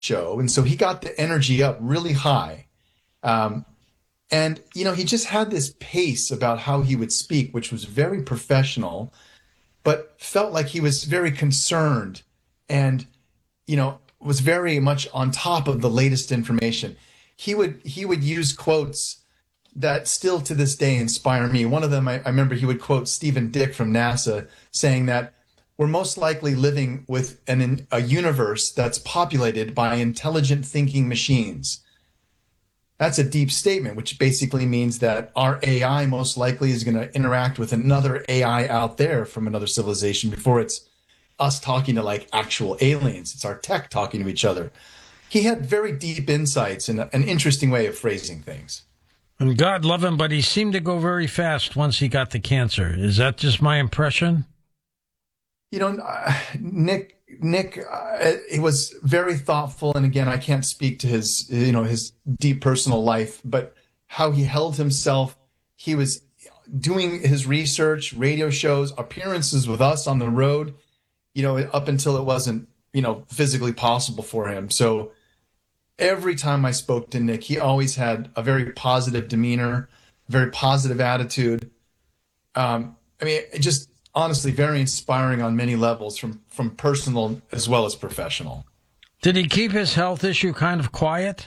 show. And so he got the energy up really high. And, he just had this pace about how he would speak, which was very professional, but felt like he was very concerned and, was very much on top of the latest information. He would use quotes that still to this day inspire me. One of them, I remember he would quote Stephen Dick from NASA saying that we're most likely living with a universe that's populated by intelligent thinking machines. That's a deep statement, which basically means that our AI most likely is going to interact with another AI out there from another civilization before it's us talking to like actual aliens. It's our tech talking to each other. He had very deep insights and an interesting way of phrasing things. And God love him, but he seemed to go very fast once he got the cancer. Is that just my impression? Nick, he was very thoughtful. And again, I can't speak to his deep personal life, but how he held himself. He was doing his research, radio shows, appearances with us on the road, up until it wasn't, physically possible for him. So every time I spoke to Nick, he always had a very positive demeanor, very positive attitude. Just honestly, very inspiring on many levels, from personal as well as professional. Did he keep his health issue kind of quiet?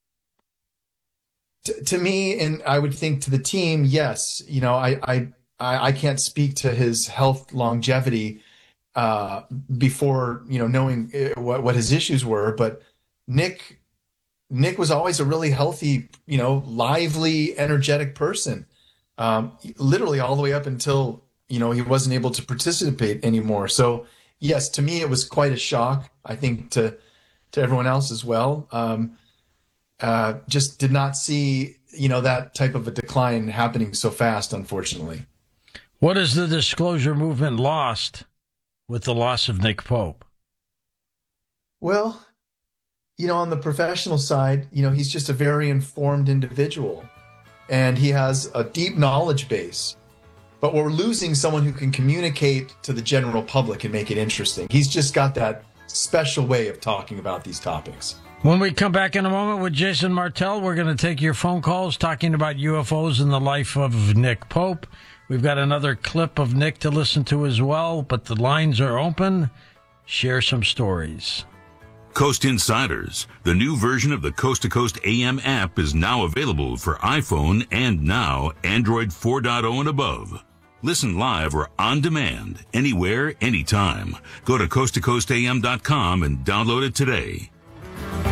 To me, and I would think to the team, yes. I can't speak to his health longevity before knowing what his issues were, but Nick was always a really healthy, lively, energetic person, literally all the way up until he wasn't able to participate anymore. So yes, to me, it was quite a shock. I think to everyone else as well. Just did not see, that type of a decline happening so fast, unfortunately. What has the disclosure movement lost with the loss of Nick Pope? Well, on the professional side, he's just a very informed individual and he has a deep knowledge base. But we're losing someone who can communicate to the general public and make it interesting. He's just got that special way of talking about these topics. When we come back in a moment with Jason Martell, we're going to take your phone calls talking about UFOs and the life of Nick Pope. We've got another clip of Nick to listen to as well, but the lines are open. Share some stories. Coast Insiders, the new version of the Coast to Coast AM app, is now available for iPhone and now Android 4.0 and above. Listen live or on demand, anywhere, anytime. Go to coasttocoastam.com and download it today.